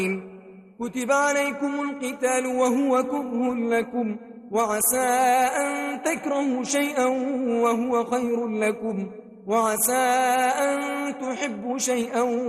كتب عليكم القتال وهو كره لكم وعسى أن تكرهوا شيئا وهو خير لكم وعسى أن تحبوا شيئا